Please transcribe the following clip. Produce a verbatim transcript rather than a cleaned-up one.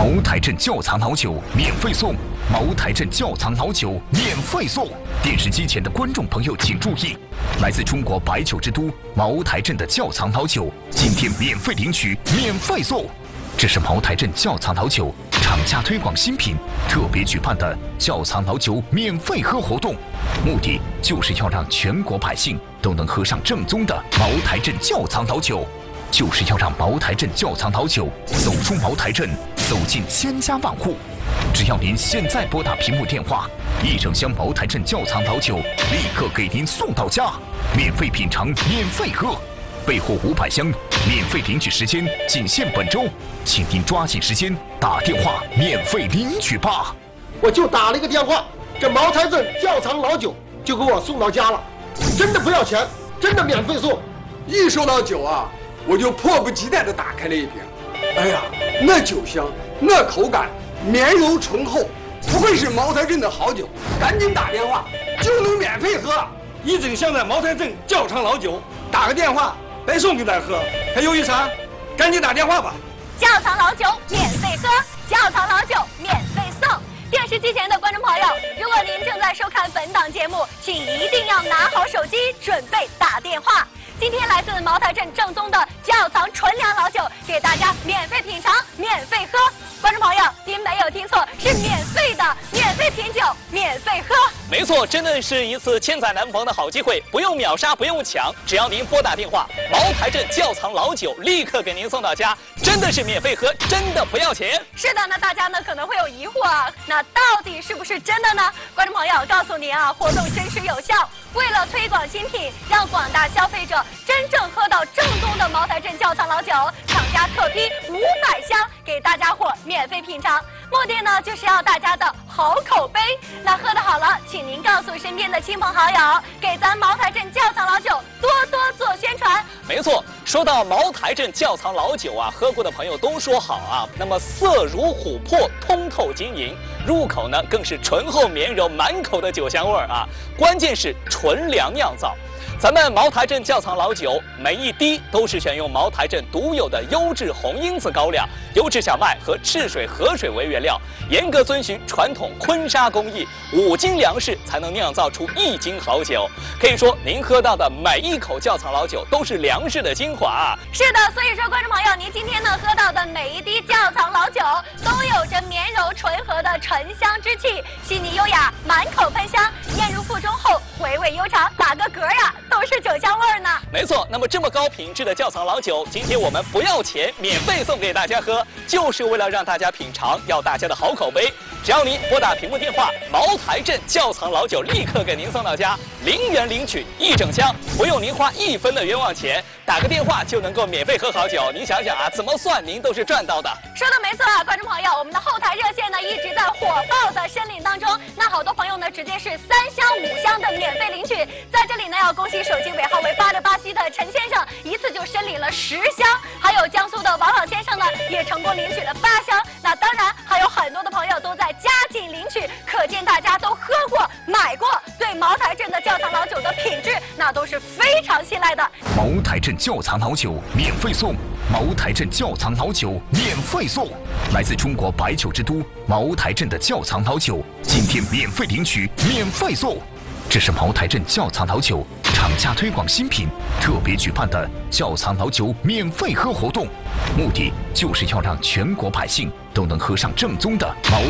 茅台镇窖藏老酒免费送，茅台镇窖藏老酒免费送。电视机前的观众朋友请注意，来自中国白酒之都茅台镇的窖藏老酒，今天免费领取，免费送。这是茅台镇窖藏老酒厂家推广新品特别举办的窖藏老酒免费喝活动，目的就是要让全国百姓都能喝上正宗的茅台镇窖藏老酒。就是要让茅台镇窖藏老酒走出茅台镇，走进千家万户。只要您现在拨打屏幕电话，一整箱茅台镇窖藏老酒立刻给您送到家，免费品尝，免费喝，备货五百箱，免费领取时间仅限本周，请您抓紧时间打电话免费领取吧。 我就打了一个电话，这茅台镇窖藏老酒就给我送到家了，真的不要钱，真的免费送。 一收到酒啊，我就迫不及待地打开了一瓶。哎呀，那酒香，那口感，绵柔醇厚，不愧是茅台镇的好酒。赶紧打电话就能免费喝， 一整箱的茅台镇窖藏老酒，打个电话白送给咱喝，还犹豫啥？赶紧打电话吧！ 窖藏老酒免费喝，窖藏老酒免费送。电视机前的观众朋友，如果您正在收看本档节目，请一定要拿好手机，准备打电话。今天来自茅台镇正宗的窖藏纯粮老酒，给大家免费品尝，免费喝。观众朋友，您没有听错，是免费的，免费品酒，免费喝。 没错，真的是一次千载难逢的好机会，不用秒杀，不用抢，只要您拨打电话，茅台镇窖藏老酒立刻给您送到家，真的是免费喝，真的不要钱。 是的，那大家呢可能会有疑惑啊，那到底是不是真的呢？观众朋友，告诉您啊，活动真实有效。为了推广新品，让广大消费者真正喝到正宗的茅台镇窖藏老酒，厂家特批五百箱给大家伙免费品尝，目的呢就是要大家的好口碑。那喝得好了，请您告诉身边的亲朋好友，给咱茅台镇窖藏老酒多多做宣传。 没错，说到茅台镇窖藏老酒啊，喝过的朋友都说好啊。那么色如琥珀，通透晶莹，入口呢更是醇厚绵柔，满口的酒香味儿啊。关键是纯粮酿造。咱们茅台镇窖藏老酒，每一滴都是选用茅台镇独有的优质红缨子高粱、优质小麦和赤水河水为原料，严格遵循传统坤沙工艺，五斤粮食才能酿造出一斤好酒。可以说，您喝到的每一口窖藏老酒都是粮食的精华啊！ 是的，所以说，观众朋友，您今天呢喝到的每一滴窖藏老酒，都有着绵柔醇和的醇香之气，细腻优雅，满口喷香，咽入腹中后回味悠长，打个嗝呀！都是酒香味儿呢。 没错，那么这么高品质的窖藏老酒，今天我们不要钱，免费送给大家喝，就是为了让大家品尝，要大家的好口碑。只要您拨打屏幕电话，茅台镇窖藏老酒立刻给您送到家，零元领取一整箱，不用您花一分的冤枉钱，打个电话就能够免费喝好酒。您想想啊，怎么算您都是赚到的。 说的没错啊，观众朋友，我们的后台热线呢一直在火爆的申领当中，那好多朋友呢直接是三箱五箱的免费领取。在这里呢要恭喜手机尾号为八六八七的陈先生，一次就申领了十箱，还有江苏的王老先生呢也成功领取了八箱。那当然还有很多的朋友都在加紧领取，可见大家都喝过、买过，对茅台镇的窖藏老酒的品质那都是非常信赖的。 茅台镇窖藏老酒免费送，茅台镇窖藏老酒免费送。来自中国白酒之都茅台镇的窖藏老酒，今天免费领取，免费送。这是茅台镇窖藏老酒厂家推广新品特别举办的窖藏老酒免费喝活动，目的就是要让全国百姓都能喝上正宗的茅